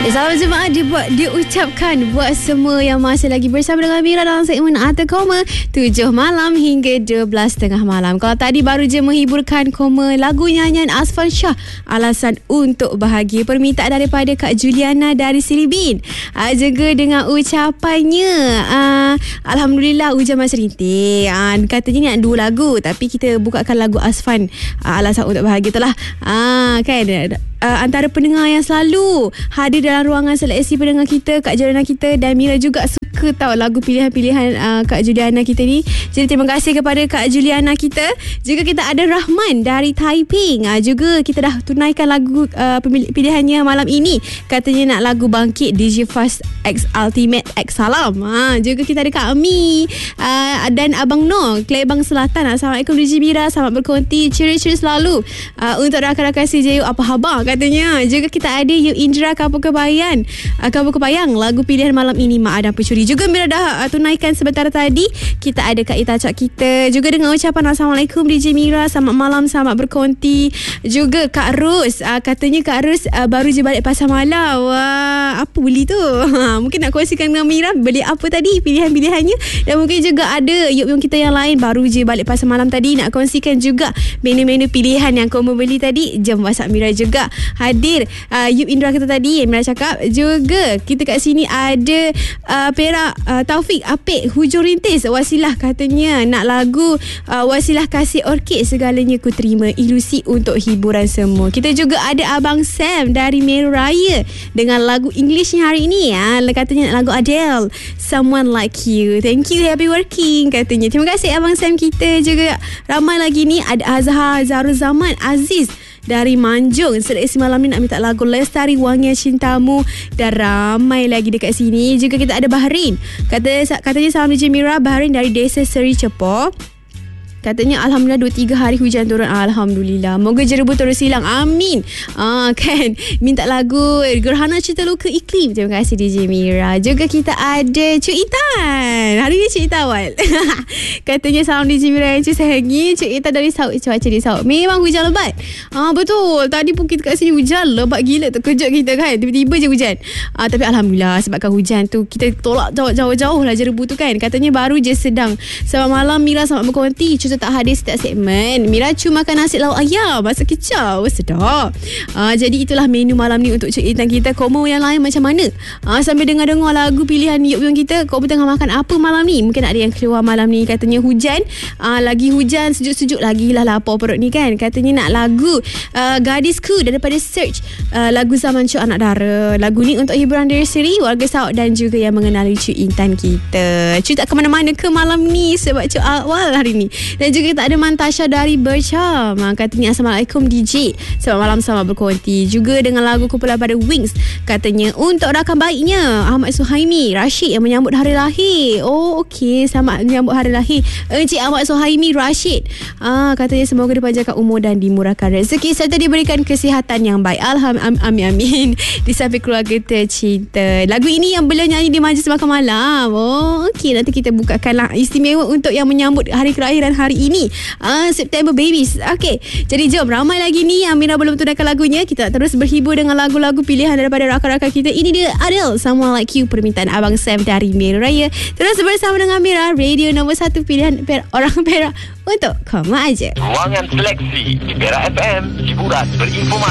Salam jemaah diucapkan buat semua yang masih lagi bersama dengan Mira dalam segmen Arti Koma 7 malam hingga 12.30 malam. Kalau tadi baru je menghiburkan Koma lagu nyanyian Azfan Shah, Alasan Untuk Bahagia, permintaan daripada Kak Juliana dari Silibin. Juga dengan ucapannya Alhamdulillah hujan masih rintik. Katanya nak 2 lagu, tapi kita bukakan lagu Azfan Alasan Untuk Bahagia tu lah. Kan antara pendengar yang selalu hadir dalam ruangan seleksi pendengar kita, Kak Juliana kita, dan Mira juga suka tahu lagu pilihan-pilihan Kak Juliana kita ni. Jadi terima kasih kepada Kak Juliana kita. Juga kita ada Rahman dari Taiping. Juga kita dah tunaikan lagu pilihannya malam ini. Katanya nak lagu Bangkit DJ Fast X Ultimate X Salam. Juga kita ada Kak Ami dan Abang Noh, Klebang Selatan. Assalamualaikum DJ Mira, selamat berkonti, ciri-ciri selalu untuk rakan-rakan CJU. Apa khabar katanya. Juga kita ada Yu Indra Kampung Kebayang, lagu pilihan malam ini Mak Adam Pencuri. Juga Mira dah tunaikan sebentar tadi. Kita ada Kak Ita Cak kita juga dengan ucapan Assalamualaikum DJ Mira, selamat malam, selamat berkonti. Juga Kak Ros, katanya Kak Ros baru je balik pasar malam. Wah, apa beli tu? Mungkin nak kongsikan dengan Mira beli apa tadi, pilihan-pilihannya. Dan mungkin juga ada Yub kita yang lain baru je balik pasar malam tadi, nak kongsikan juga menu-menu pilihan yang kau membeli tadi. Jom WhatsApp Mira juga hadir. Yub Indra kita tadi Mira cakap. Juga kita kat sini ada Perak Taufik Apik Hujung Rintis, Wasilah katanya nak lagu Wasilah Kasih Orkid Segalanya Ku Terima, ilusi untuk hiburan semua. Kita juga ada Abang Sam dari Meru Raya dengan lagu Englishnya hari ini. Katanya nak lagu Adele, Someone Like You. Thank you, happy working katanya. Terima kasih Abang Sam kita. Juga ramai lagi ni ada Azhar Zarul Zaman Aziz dari Manjung. Seleksi malam ni nak minta lagu Lestari Wangian Cintamu, dan ramai lagi dekat sini. Juga kita ada Bahrain. Katanya salam DJ Mira, Bahrain dari Desa Seri Cepo. Katanya Alhamdulillah 2-3 hari hujan turun. Alhamdulillah. Moga jerebu terus hilang. Amin. Kan. Minta lagu Gerhana Cerita Luka Iklim. Terima kasih DJ Mira. Juga kita ada Cik Itan. Hari ni Cik Itan awal. Katanya salam DJ Mira yang sayangi. Cik Itan dari Saud. Cuaca di Saud memang hujan lebat. Betul. Tadi pun kita kat sini hujan lebat gila. Terkejut kita kan. Tiba-tiba je hujan. Tapi Alhamdulillah sebabkan hujan tu kita tolak jauh-jauh lah jerebu tu kan. Katanya baru je sedang. Selamat malam Mira, selamat berkonti. Tak hadir setiap segmen. Mira cuma makan nasi lauk ayam masak kicau. Sedap. Jadi itulah menu malam ni untuk Cik Intan kita. Komo yang lain macam mana? Sambil dengar-dengar lagu pilihan Yub kita, komo tengah makan apa malam ni? Mungkin ada yang keluar malam ni katanya hujan. Lagi hujan, sejuk-sejuk lagi lah lapar perut ni kan. Katanya nak lagu Gadisku daripada Search, lagu Zaman Cuk Anak Dara. Lagu ni untuk hiburan diri sendiri, warga Saud dan juga yang mengenali Cik Intan kita. Cik tak ke mana-mana ke malam ni sebab Cuk awal hari ni. Dan juga kita ada Mantasha dari Bercham. Katanya Assalamualaikum DJ, selamat malam, selamat berkonti. Juga dengan lagu kumpulan pada Wings. Katanya untuk rakan baiknya Ahmad Suhaimi Rashid yang menyambut hari lahir. Okey, selamat menyambut hari lahir Encik Ahmad Suhaimi Rashid. Katanya semoga dipanjangkan umur dan dimurahkan rezeki serta diberikan kesihatan yang baik. Alhamdulillah, amin. Di samping keluarga tercinta. Lagu ini yang beliau nyanyi di majlis makan malam. Okey, nanti kita bukakanlah istimewa untuk yang menyambut hari kelahiran hari ini, September Babies. Okey, jadi jom, ramai lagi ni yang Mira belum tunaikan lagunya. Kita terus berhibur dengan lagu-lagu pilihan daripada rakan-rakan kita. Ini dia Adele, Someone Like You, permintaan Abang Sam dari Meru Raya. Terus bersama dengan Mira, radio nombor 1 pilihan orang Perak untuk Koma Aja. Ruangan seleksi di Perak FM, hiburan berinformasi.